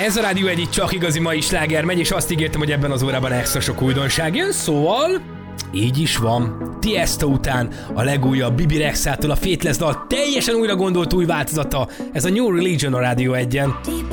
Ez a Rádió Egy, csak igazi mai sláger megy, és azt ígértem, hogy ebben az órában extra sok újdonság jön, szóval így is van. Tiesto után a legújabb Bibi Rexától a Faithless dal teljesen újra gondolt új változata. Ez a New Religion a Rádió Egyen.